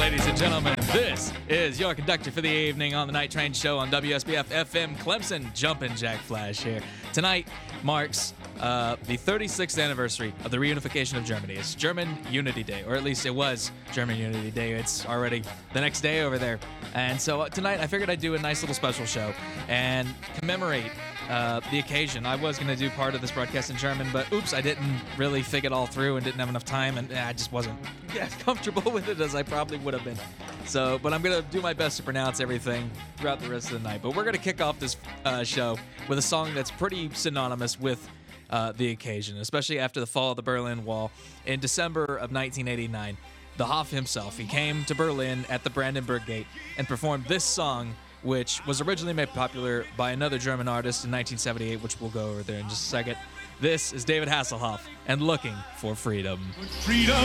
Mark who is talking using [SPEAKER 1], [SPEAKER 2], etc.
[SPEAKER 1] ladies and gentlemen. This is your conductor for the evening on the Night Train Show on WSBF FM Clemson. Jumpin' Jack Flash here. Tonight marks the 36th anniversary of the reunification of Germany. It's German Unity Day, or at least it was German Unity Day. It's already the next day over there. And so tonight I figured I'd do a nice little special show and commemorate the occasion. I was going to do part of this broadcast in German, but oops, I didn't really think it all through and didn't have enough time, and I just wasn't as comfortable with it as I probably would have been. So, but I'm going to do my best to pronounce everything throughout the rest of the night. But we're going to kick off this show with a song that's pretty synonymous with the occasion, especially after the fall of the Berlin Wall in December of 1989. The Hoff himself, he came to Berlin at the Brandenburg Gate and performed this song, which was originally made popular by another German artist in 1978, which we'll go over there in just a second. This is David Hasselhoff and Looking for Freedom.
[SPEAKER 2] Freedom